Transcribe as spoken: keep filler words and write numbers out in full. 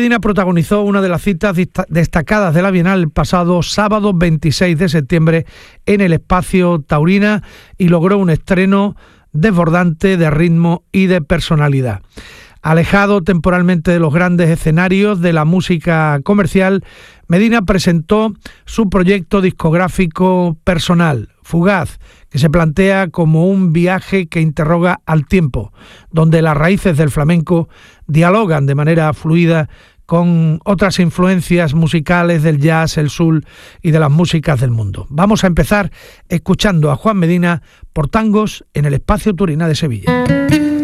Medina protagonizó una de las citas destacadas de la Bienal el pasado sábado veintiséis de septiembre en el Espacio Taurina y logró un estreno desbordante de ritmo y de personalidad. Alejado temporalmente de los grandes escenarios de la música comercial, Medina presentó su proyecto discográfico personal, Fugaz, que se plantea como un viaje que interroga al tiempo, donde las raíces del flamenco dialogan de manera fluida con otras influencias musicales del jazz, el soul y de las músicas del mundo. Vamos a empezar escuchando a Juan Medina por Tangos en el Espacio Taurina de Sevilla.